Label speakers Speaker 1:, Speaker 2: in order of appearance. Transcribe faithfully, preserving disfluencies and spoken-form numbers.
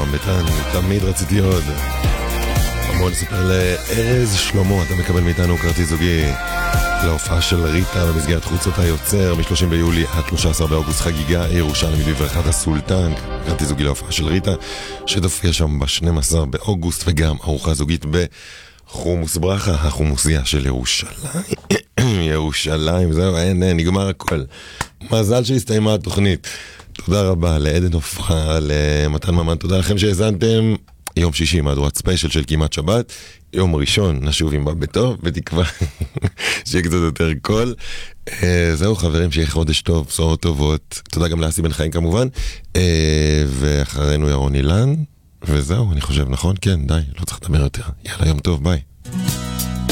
Speaker 1: נועם ביטן, תמיד רציתי עוד. בואו נספר לארז שלמה, אתה מקבל מאיתנו כרטיס זוגי להופעה של ריטה במסגרת חוצות היוצר מ-שלושים ביולי עד שלושה עשר באוגוסט, חגיגה ירושלים בברכת הסולטן. כרטיס זוגי להופעה של ריטה שתופיע שם ב-שנים עשר באוגוסט, וגם ארוחה זוגית בחומוס ברכה, החומוסיה של ירושלים. ירושלים, זהו, אין, אין, נגמר הכל. מזל שהסתיימה התוכנית. תודה רבה לעדן עופרה, למתן ממן, תודה לכם שהזנתם. יום שישי מהדורת ספיישל של כמעט שבת, יום ראשון נשוב עם בא בטוב, בתקווה שיהיה קצת יותר קול. זהו חברים, שיהיה חודש טוב, בשורות טובות. תודה גם לאסי בן חיים כמובן, ואחרינו ירון אילן, וזהו, אני חושב, נכון? כן, די, לא צריך לדבר יותר. יאללה, יום טוב, ביי.